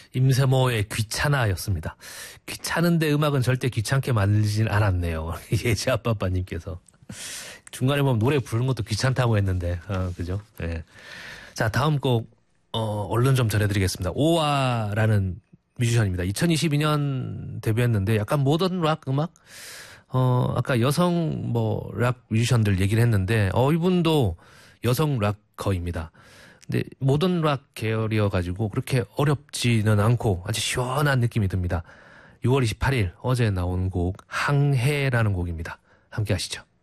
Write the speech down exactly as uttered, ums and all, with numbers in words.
임세모의 귀찮아였습니다. 귀찮은데 음악은 절대 귀찮게 만들진 않았네요. 예지 아빠빠님께서. 중간에 보면 노래 부르는 것도 귀찮다고 했는데, 어, 그죠? 예. 자, 다음 곡, 어, 얼른 좀 전해드리겠습니다. 오아라는 뮤지션입니다. 이천이십이 년 데뷔했는데 약간 모던 락 음악? 어, 아까 여성 뭐 락 뮤지션들 얘기를 했는데, 어, 이분도 여성 락커입니다. 근데 모던 락 계열이어가지고 그렇게 어렵지는 않고 아주 시원한 느낌이 듭니다. 유월 이십팔일 어제 나온 곡, 항해라는 곡입니다. 함께 하시죠.